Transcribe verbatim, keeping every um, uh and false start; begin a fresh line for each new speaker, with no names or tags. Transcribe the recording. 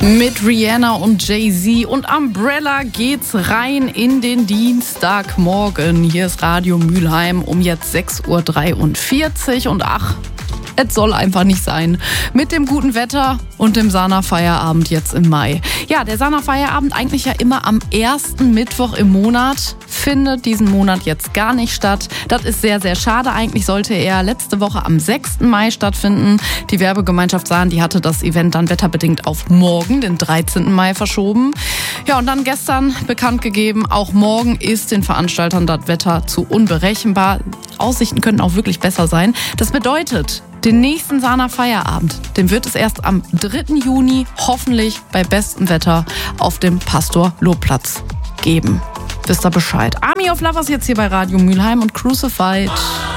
Mit Rihanna und Jay-Z und Umbrella geht's rein in den Dienstagmorgen. Hier ist Radio Mülheim um jetzt sechs Uhr dreiundvierzig und ach, es soll einfach nicht sein. Mit dem guten Wetter und dem Sana-Feierabend jetzt im Mai. Ja, der Sana-Feierabend eigentlich ja immer am ersten Mittwoch im Monat. Findet diesen Monat jetzt gar nicht statt. Das ist sehr, sehr schade. Eigentlich sollte er letzte Woche am sechsten Mai stattfinden. Die Werbegemeinschaft Sahn, die hatte das Event dann wetterbedingt auf morgen, den dreizehnten Mai, verschoben. Ja, und dann gestern bekannt gegeben, auch morgen ist den Veranstaltern das Wetter zu unberechenbar. Aussichten könnten auch wirklich besser sein. Das bedeutet, den nächsten Sana-Feierabend, den wird es erst am dritten Juni hoffentlich bei bestem Wetter auf dem Pastor-Lob-Platz geben. Wisst ihr Bescheid? Army of Lovers jetzt hier bei Radio Mülheim und Crucified.